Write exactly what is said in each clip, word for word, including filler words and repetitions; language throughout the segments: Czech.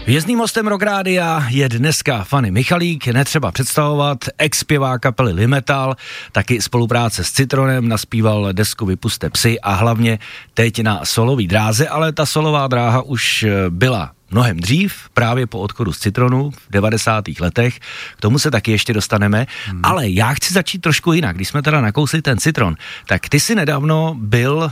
Vězným hostem Rock Rádia je dneska Fanny Michalík, netřeba představovat, ex-zpěvák kapely Limetal, taky spolupráce s Citronem, naspíval desku Vypuste psy a hlavně teď na solový dráze, ale ta solová dráha už byla mnohem dřív, právě po odchodu z Citronu v devadesátých letech, k tomu se taky ještě dostaneme, hmm. ale já chci začít trošku jinak, když jsme teda nakousli ten Citron, tak ty si nedávno byl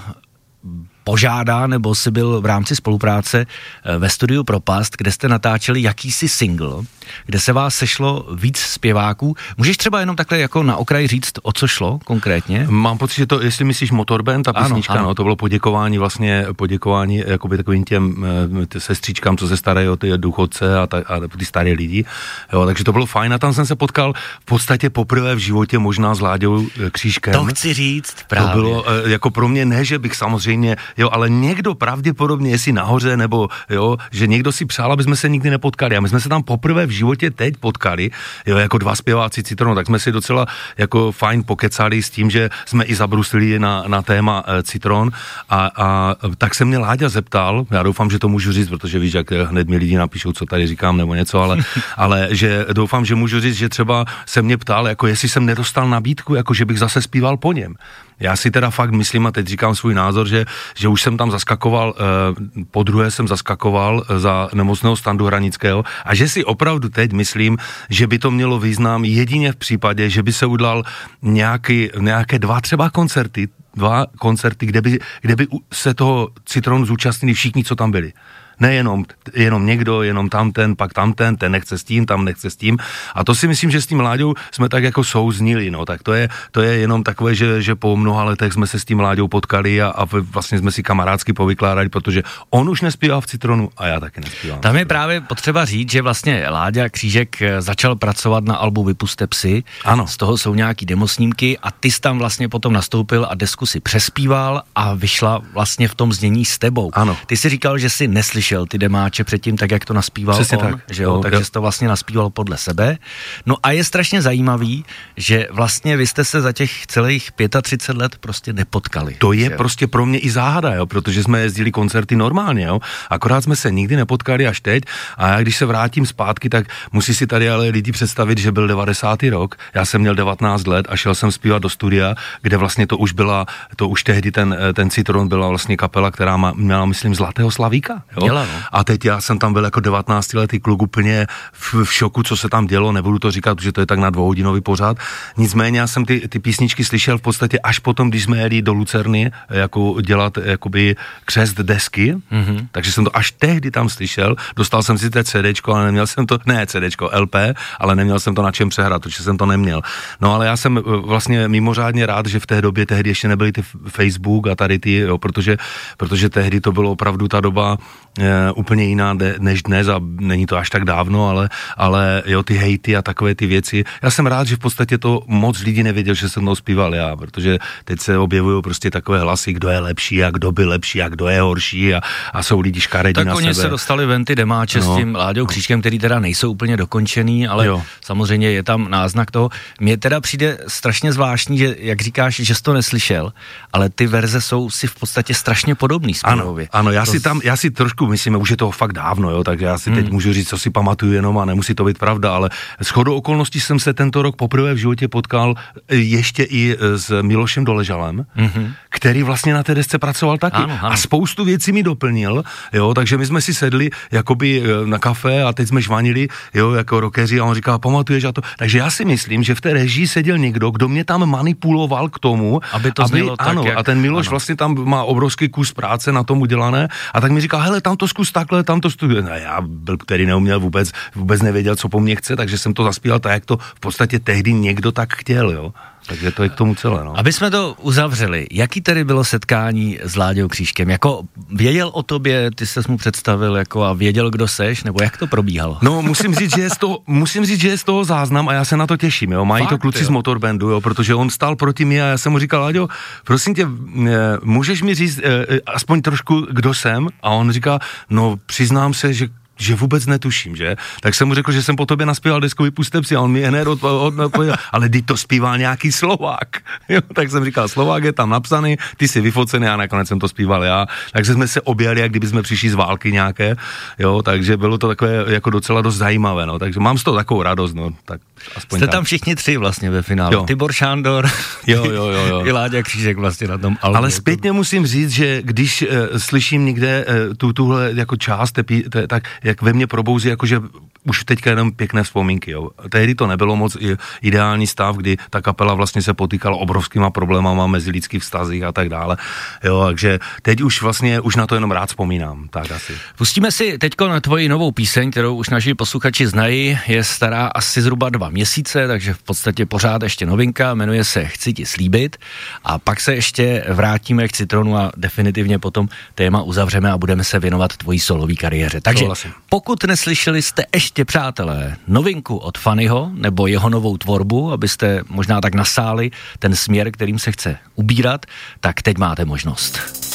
požádá, nebo jsi byl v rámci spolupráce ve studiu Propast, kde jste natáčeli jakýsi single, kde se vás sešlo víc zpěváků. Můžeš třeba jenom takhle jako na okraj říct, o co šlo konkrétně? Mám pocit, že to, jestli myslíš Motorband, ta písnička, ano, ano. No, to bylo poděkování vlastně, poděkování jakoby takovým těm tě sestřičkám, co se starají o ty důchodce a, ta, a ty staré lidi. Jo, takže to bylo fajn a tam jsem se potkal v podstatě poprvé v životě možná s Láďou Křížkem. To chci říct právě. To bylo jako pro mě ne, že bych samozřejmě, jo, ale někdo pravděpodobně, jestli nahoře, nebo jo, že někdo si přál, aby jsme se nikdy nepotkali. A my jsme se tam poprvé v životě teď potkali, jo, jako dva zpěváci Citronu, tak jsme si docela jako fajn pokecali s tím, že jsme i zabruslili na, na téma e, Citron a, a tak se mě Láďa zeptal, já doufám, že to můžu říct, protože víš, jak hned mi lidi napíšou, co tady říkám nebo něco, ale, ale že doufám, že můžu říct, že třeba se mě ptal, jako jestli jsem nedostal nabídku, jako že bych zase zpíval po něm. Já si teda fakt myslím, a teď říkám svůj názor, že, že už jsem tam zaskakoval, eh, po druhé jsem zaskakoval za nemocného Standu Hranického a že si opravdu teď myslím, že by to mělo význam jedině v případě, že by se udělal nějaký, nějaké dva třeba koncerty, dva koncerty, kde by, kde by se toho Citronu zúčastnili všichni, co tam byli. Nejenom jenom někdo, jenom tamten, pak tamten, ten nechce s tím, tam nechce s tím. A to si myslím, že s tím Láďou jsme tak jako souznili, no. Tak to je, to je jenom takové, že, že po mnoha letech jsme se s tím Láďou potkali a, a vlastně jsme si kamarádsky povykládali, protože on už nespívá v Citronu a já taky nespívám. Tam je právě potřeba říct, že vlastně Láďa Křížek začal pracovat na albu Vypuste psy. Ano. Z toho jsou nějaký demosnímky a ty jsi tam vlastně potom nastoupil a desku si přespíval a vyšla vlastně v tom znění s tebou. Ano. Ty si říkal, že si neslyšel ty demáče předtím, tak jak to naspíval Přesně on, tak. že jo, No, takže jo. jsi to vlastně naspíval podle sebe. No a je strašně zajímavý, že vlastně vy jste se za těch celých třicet pět let prostě nepotkali. To je že? prostě pro mě i záhada, jo, protože jsme jezdili koncerty normálně, jo, akorát jsme se nikdy nepotkali až teď a já když se vrátím zpátky, tak musí si tady ale lidi představit, že byl devadesátý rok, já jsem měl devatenáct let a šel jsem zpívat do studia, kde vlastně to už byla, to už tehdy ten, ten Citron byla vlastně kapela, která má, měla, myslím, Zlatého Slavíka, jo. Měla, no. A teď já jsem tam byl jako devatenáctiletý kluk úplně v, v šoku, co se tam dělo, nebudu to říkat, protože to je tak na dvouhodinový pořád. Nicméně já jsem ty, ty písničky slyšel v podstatě až potom, když jsme jeli do Lucerny jako dělat jakoby křest desky, mm-hmm. takže jsem to až tehdy tam slyšel, dostal jsem si té CDčko, ale neměl jsem to, ne CDčko, L P, ale neměl jsem to na čem přehrát, protože jsem to neměl. No ale já jsem vlastně mimořádně rád, že v té době tehdy ještě nebyly ty Facebook a tady ty, jo, protože, protože tehdy to bylo opravdu ta doba e, úplně jiná de, než dnes a není to až tak dávno, ale, ale jo, ty hejty a takové ty věci. Já jsem rád, že v podstatě to moc lidí nevěděl, že jsem to zpíval já, protože teď se objevují prostě takové hlasy, kdo je lepší a kdo byl lepší a kdo je horší a, a jsou lidi škaredí tak na sebe. Tak oni se dostali ven ty demáče no. s tím Láďou Křížkem, který teda nejsou úplně dokončený, ale jo. samozřejmě je tam náznak toho. Mně teda přijde strašně zvláštní, že jak říkáš, že jsi to neslyšel, ale ty verze jsou si v podstatě strašně podobný zpěvově. Ano, ano, já to si tam, já si trošku myslím, už je toho fakt dávno, jo, takže já si teď hmm. můžu říct, co si pamatuju jenom a nemusí to být pravda, ale shodou okolností jsem se tento rok poprvé v životě potkal ještě i s Milošem Doležalem, mm-hmm. který vlastně na té desce pracoval taky ano, ano. a spoustu věcí mi doplnil, jo, takže my jsme si sedli jakoby na kafe a teď jsme žvanili, jo, jako rockeři a on říkal, pamatuješ a to, takže já si myslím, že v té režii seděl někdo, kdo mě tam manipuloval k tomu, aby to znělo tak, ano, jak, a ten Miloš ano. vlastně tam má obrovský kus práce na tom udělané a tak mi říká, hele, tam to zkus takhle, tam to studuje. No, já byl, který neuměl vůbec, vůbec nevěděl, co po mně chce, takže jsem to zaspíval tak, jak to v podstatě tehdy někdo tak chtěl, jo. Takže to je k tomu celé, no. Aby jsme to uzavřeli, jaký tedy bylo setkání s Láďou Křížkem? Jako věděl o tobě, ty ses mu představil jako a věděl, kdo seš, nebo jak to probíhalo? No, musím říct, že je z toho, musím říct, že je z toho záznam a já se na to těším, jo. Mají Fakt, to kluci jo. z Motorbandu, jo, protože on stál proti mě a já jsem mu říkal, Láďo, prosím tě, můžeš mi říct aspoň trošku, kdo jsem? A on říká, no, přiznám se, že že vůbec netuším, že? Tak jsem mu řekl, že jsem po tobě naspíval desku Vypuste psy a on mi hned odpověděl, ale ty to zpíval nějaký Slovák. Jo, tak jsem říkal, Slovák je tam napsaný, ty jsi vyfocený a nakonec jsem to zpíval já. Takže jsme se objali, jak kdyby jsme přišli z války nějaké, jo, takže bylo to takové jako docela dost zajímavé, no, takže mám z toho takovou radost, no, tak aspoň Jste tak. tam všichni tři vlastně ve finále. Jo. Tibor Šándor, jo, jo, jo, jo. i Láďa Křížek vlastně na tom albu. Ale zpětně musím říct, že když uh, slyším někde uh, tu, tuhle jako část, tepi, te, tak jak ve mně probouzí, jakože už teďka jenom pěkné vzpomínky, jo. Tehdy to nebylo moc ideální stav, kdy ta kapela vlastně se potýkala obrovskýma problémama mezi lidských vztazích a tak dále, jo, takže teď už vlastně, už na to jenom rád vzpomínám, tak asi. Pustíme si teďko na tvoji novou píseň, kterou už naši posluchači znají, je stará asi zhruba dva měsíce, takže v podstatě pořád ještě novinka, jmenuje se Chci ti slíbit a pak se ještě vrátíme k Citronu a definitivně potom téma uzavřeme a budeme se věnovat tvojí solový kariéře. Takže pokud neslyšeli jste ještě, přátelé, novinku od Fannyho nebo jeho novou tvorbu, abyste možná tak nasáli ten směr, kterým se chce ubírat, tak teď máte možnost.